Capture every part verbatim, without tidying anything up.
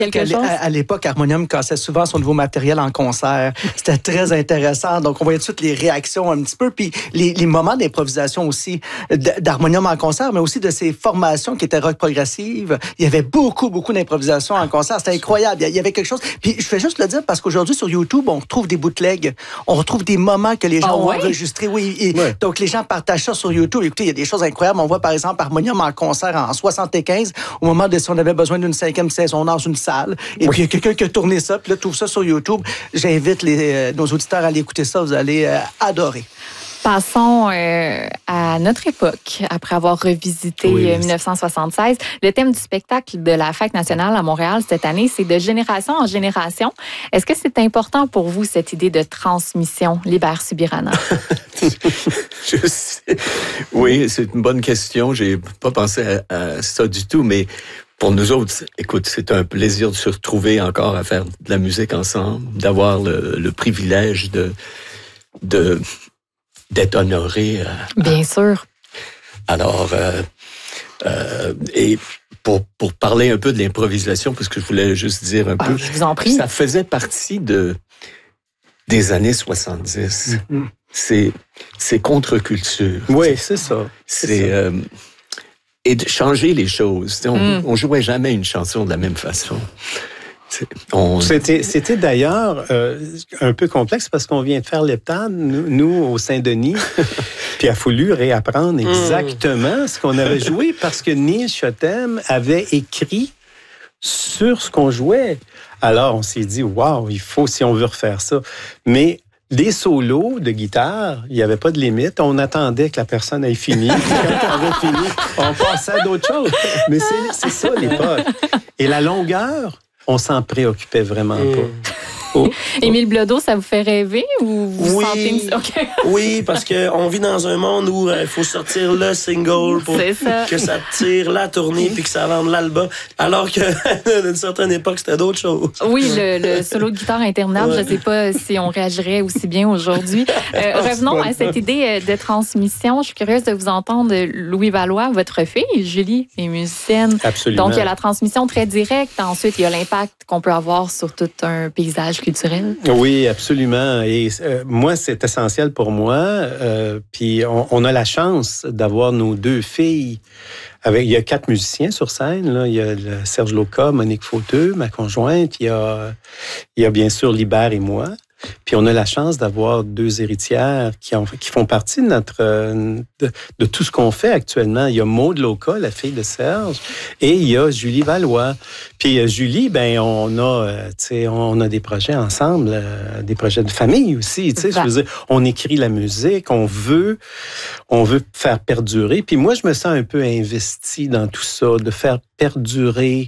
quelque chose? À, à l'époque, Harmonium cassait souvent son nouveau matériel en concert. C'était très intéressant. Donc, on voyait toutes les réactions un petit peu, puis les, les moments d'improvisation aussi d'Harmonium en concert, mais aussi de ses formations qui étaient rock progressive. Il y avait beaucoup, beaucoup d'improvisation en concert. C'était incroyable. Il y avait quelque chose. Puis, je fais juste le dire parce qu'aujourd'hui, sur YouTube, on retrouve des bootlegs. On retrouve des moments que les gens oh, ont ouais? enregistrés. Oui, et, ouais. Donc, les gens partagent ça sur YouTube. Écoutez, il y a des choses incroyables. On voit, par exemple, Harmonium en concert en soixante-quinze, au moment de si on avait besoin d'une cinquième saison dans une salle. Et oui. puis, il y a quelqu'un qui a tourné ça, puis là, trouve ça sur YouTube. J'invite les, euh, nos auditeurs à aller écouter ça. Vous allez euh, adorer. Passons euh, à notre époque, après avoir revisité oui, euh, dix-neuf cent soixante-seize. Le thème du spectacle de la Fête nationale à Montréal cette année, c'est de génération en génération. Est-ce que c'est important pour vous, cette idée de transmission? Libère Subirana. Je sais. Oui, c'est une bonne question. J'ai pas pensé à, à ça du tout, mais pour nous autres, écoute, c'est un plaisir de se retrouver encore à faire de la musique ensemble, d'avoir le, le privilège de, de, d'être honoré. Euh, Bien sûr. Alors, euh, euh, et pour, pour parler un peu de l'improvisation, parce que je voulais juste dire un ah, peu, je vous en prie. Ça faisait partie de, des années soixante-dix. Mm-hmm. C'est, c'est contre-culture. Oui, c'est ça. C'est... c'est ça. Euh, et de changer les choses. On, mm. on jouait jamais une chanson de la même façon. On... C'était, c'était d'ailleurs euh, un peu complexe parce qu'on vient de faire l'heptade, nous, nous au Saint-Denis, puis il a fallu réapprendre exactement mm. ce qu'on avait joué parce que Neil Chotem avait écrit sur ce qu'on jouait. Alors, on s'est dit, waouh, il faut, si on veut refaire ça. Mais les solos de guitare, il n'y avait pas de limite. On attendait que la personne ait fini. Puis quand on avait fini, on passait à d'autres choses. Mais c'est, c'est ça, l'époque. Et la longueur, on s'en préoccupait vraiment mmh. pas. Oh. Émile Blodeau, ça vous fait rêver ou vous oui, sentez une... okay. Oui, parce qu'on vit dans un monde où il euh, faut sortir le single pour ça. que ça tire la tournée puis que ça vende l'album. Alors qu'à une certaine époque, c'était d'autres choses. Oui, le, le solo de guitare interminable, ouais. Je ne sais pas si on réagirait aussi bien aujourd'hui. Euh, revenons à cette idée de transmission. Je suis curieuse de vous entendre, Louis Valois, votre fille, Julie, est musicienne. Absolument. Donc, il y a la transmission très directe. Ensuite, il y a l'impact qu'on peut avoir sur tout un paysage culturel. Oui, absolument. Et euh, moi, c'est essentiel pour moi. Euh, puis on, on a la chance d'avoir nos deux filles. Avec, il y a quatre musiciens sur scène. Là. Il y a le Serge Loca, Monique Fauteux, ma conjointe. Il y a, il y a bien sûr Libère et moi. Puis on a la chance d'avoir deux héritières qui, ont, qui font partie de notre de, de tout ce qu'on fait actuellement. Il y a Maude Loca, la fille de Serge, et il y a Julie Valois. Puis Julie, ben on a, tu sais, on a des projets ensemble, euh, des projets de famille aussi. Tu sais, je veux dire, on écrit la musique, on veut, on veut faire perdurer. Puis moi, je me sens un peu investi dans tout ça, de faire perdurer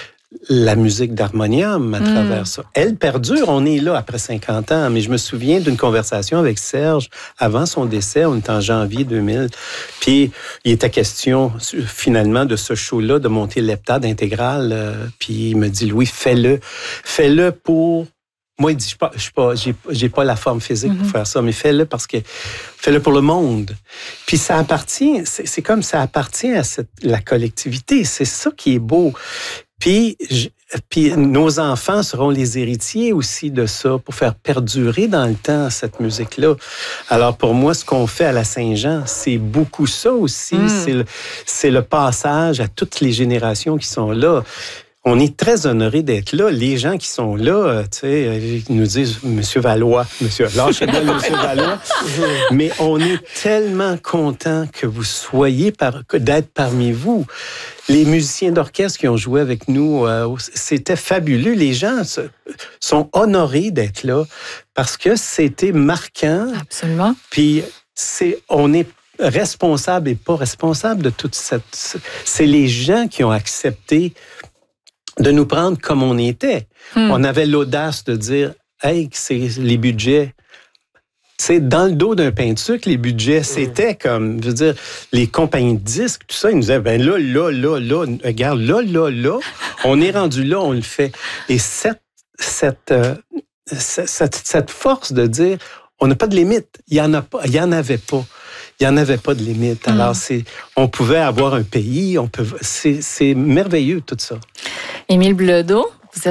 la musique d'Harmonium à mmh. travers ça. Elle perdure, on est là après cinquante ans, mais je me souviens d'une conversation avec Serge avant son décès, on était en janvier deux mille, puis il était question finalement de ce show-là, de monter l'heptade intégrale, euh, puis il me dit, Louis, fais-le, fais-le pour... Moi, il dit, je pas, je pas, j'ai, j'ai pas la forme physique pour mm-hmm. faire ça, mais fais-le parce que fais-le pour le monde. Puis ça appartient, c'est, c'est comme ça appartient à cette, la collectivité. C'est ça qui est beau. Puis, je, puis nos enfants seront les héritiers aussi de ça pour faire perdurer dans le temps cette musique-là. Alors pour moi, ce qu'on fait à la Saint-Jean, c'est beaucoup ça aussi. Mm. C'est le, c'est le passage à toutes les générations qui sont là. On est très honorés d'être là. Les gens qui sont là, tu sais, ils nous disent « Monsieur Valois, Monsieur, lâchez-moi Monsieur Valois ». Mais on est tellement contents que vous soyez, par, d'être parmi vous. Les musiciens d'orchestre qui ont joué avec nous, euh, c'était fabuleux. Les gens se, sont honorés d'être là parce que c'était marquant. Absolument. Puis c'est, on est responsable et pas responsable de toute cette... C'est les gens qui ont accepté de nous prendre comme on était. Hmm. On avait l'audace de dire, hey, c'est les budgets. C'est dans le dos d'un pain de sucre, les budgets, c'était comme, je veux dire, les compagnies de disques, tout ça, ils nous disaient, ben là, là, là, là, regarde, là, là, là, on est rendu là, on le fait. Et cette, cette, euh, cette, cette force de dire, on n'a pas de limite, il y en a pas, il y en avait pas. Il n'y en avait pas de limite. Alors, mm. c'est, on pouvait avoir un pays, on peut, c'est, c'est merveilleux tout ça. Émile Blodeau,